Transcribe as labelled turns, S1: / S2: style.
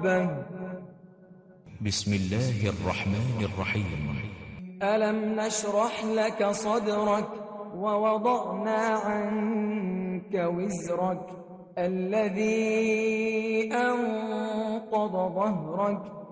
S1: ربه.
S2: بسم الله الرحمن الرحيم.
S1: ألم نشرح لك صدرك ووضعنا عنك وزرك الذي أنقض ظهرك